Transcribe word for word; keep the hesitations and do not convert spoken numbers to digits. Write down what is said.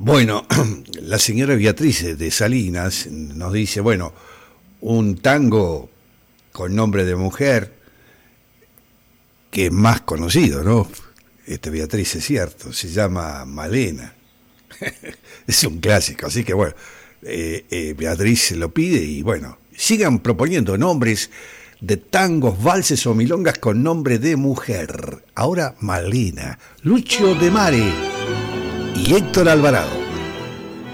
Bueno, la señora Beatriz de Salinas nos dice, bueno, un tango con nombre de mujer que es más conocido, ¿no? Este Beatriz es cierto, se llama Malena. Es un clásico, así que bueno, eh, eh, Beatriz lo pide y bueno, sigan proponiendo nombres de tangos, valses o milongas con nombre de mujer. Ahora Malena, Lucio De Mare y Héctor Alvarado.